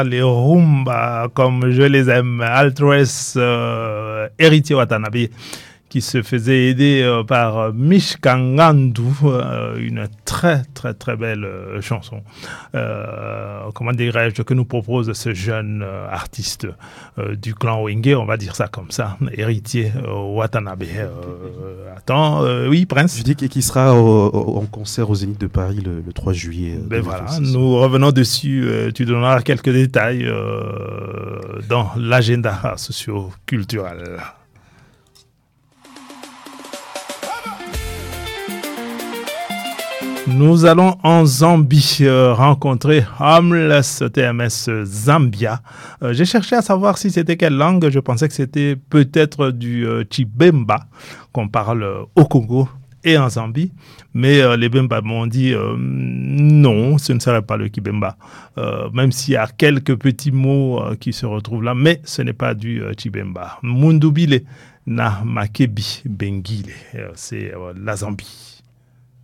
Les Rumba, comme je les aime, Altress, héritier Watanabe, qui se faisait aider par Mishkangandu, une très très très belle chanson. Comment dirais-je, que nous propose ce jeune artiste du clan Wenge, on va dire ça comme ça, héritier Watanabe. Oui, Prince. Je dis qu'il sera en concert au Zénith de Paris le 3 juillet. Ben voilà, nous revenons dessus. Tu donneras quelques détails dans l'agenda socio-culturel. Nous allons en Zambie rencontrer Homeless TMS Zambia. J'ai cherché à savoir si c'était quelle langue. Je pensais que c'était peut-être du Chibemba qu'on parle au Congo et en Zambie. Mais les Bemba m'ont dit non, ce ne serait pas le Kibemba. Même s'il y a quelques petits mots qui se retrouvent là, mais ce n'est pas du Chibemba. Mundubile na Makebi Bengile, c'est la Zambie.